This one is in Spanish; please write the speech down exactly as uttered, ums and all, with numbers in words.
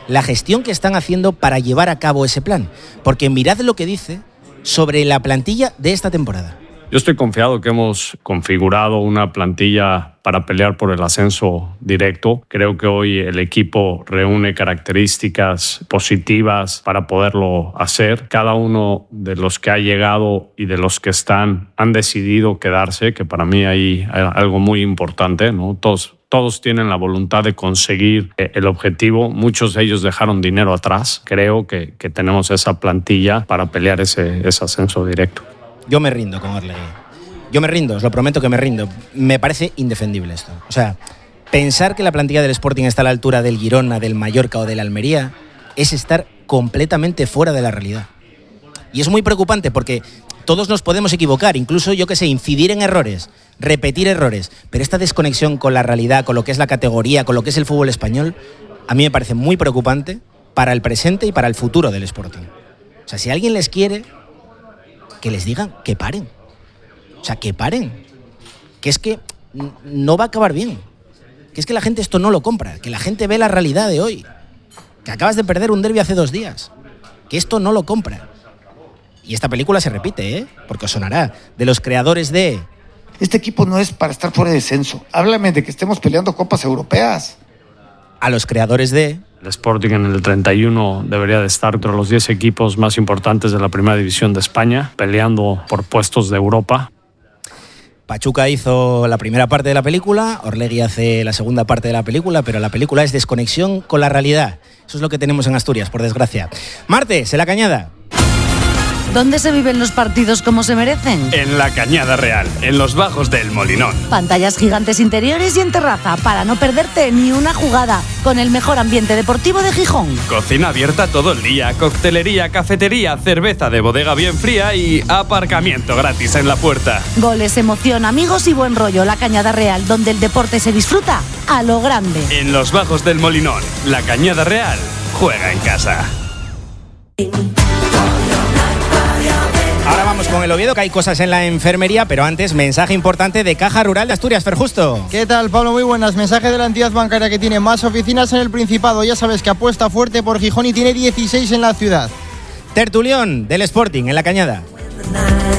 la gestión que están haciendo para llevar a cabo ese plan. Porque mirad lo que dice sobre la plantilla de esta temporada. Yo estoy confiado que hemos configurado una plantilla para pelear por el ascenso directo. Creo que hoy el equipo reúne características positivas para poderlo hacer. Cada uno de los que ha llegado y de los que están han decidido quedarse, que para mí hay algo muy importante, ¿no? Todos Todos tienen la voluntad de conseguir el objetivo. Muchos de ellos dejaron dinero atrás. Creo que, que tenemos esa plantilla para pelear ese, ese ascenso directo. Yo me rindo con Orlegui. Yo me rindo, os lo prometo que me rindo. Me parece indefendible esto. O sea, pensar que la plantilla del Sporting está a la altura del Girona, del Mallorca o del Almería es estar completamente fuera de la realidad. Y es muy preocupante porque todos nos podemos equivocar, incluso, yo que sé, incidir en errores, repetir errores, pero esta desconexión con la realidad, con lo que es la categoría, con lo que es el fútbol español, a mí me parece muy preocupante para el presente y para el futuro del Sporting. O sea, si alguien les quiere, que les digan que paren. O sea, que paren. Que es que no va a acabar bien. Que es que la gente esto no lo compra. Que la gente ve la realidad de hoy. Que acabas de perder un derbi hace dos días. Que esto no lo compra. Y esta película se repite, ¿eh? Porque os sonará. De los creadores de... Este equipo no es para estar fuera de descenso. Háblame de que estemos peleando copas europeas. A los creadores de... El Sporting en el treinta y uno debería de estar entre los diez equipos más importantes de la primera división de España, peleando por puestos de Europa. Pachuca hizo la primera parte de la película, Orlegui hace la segunda parte de la película, pero la película es desconexión con la realidad. Eso es lo que tenemos en Asturias, por desgracia. Martes, en La Cañada. ¿Dónde se viven los partidos como se merecen? En La Cañada Real, en los bajos del Molinón. Pantallas gigantes interiores y en terraza, para no perderte ni una jugada, con el mejor ambiente deportivo de Gijón. Cocina abierta todo el día, coctelería, cafetería, cerveza de bodega bien fría y aparcamiento gratis en la puerta. Goles, emoción, amigos y buen rollo. La Cañada Real, donde el deporte se disfruta a lo grande. En los bajos del Molinón, La Cañada Real juega en casa. Ahora vamos con el Oviedo, que hay cosas en la enfermería, pero antes, mensaje importante de Caja Rural de Asturias. Fer Justo. ¿Qué tal, Pablo? Muy buenas. Mensaje de la entidad bancaria que tiene más oficinas en el Principado. Ya sabes que apuesta fuerte por Gijón y tiene dieciséis en la ciudad. Tertulión del Sporting en La Cañada.